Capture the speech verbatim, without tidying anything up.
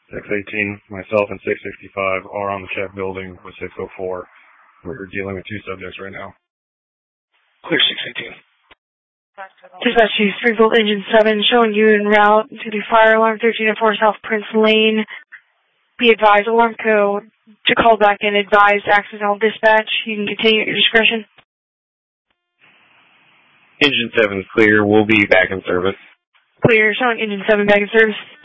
six eighteen, myself and six sixty-five are on the check building with six oh four. We're dealing with two subjects right now. Clear six eighteen. Dispatch to Springfield Engine seven, showing you en route to the fire alarm thirteen oh four South Prince Lane. Be advised, alarm code to call back and advise accidental dispatch. You can continue at your discretion. Engine seven is clear. We'll be back in service. Clear, showing Engine seven back in service.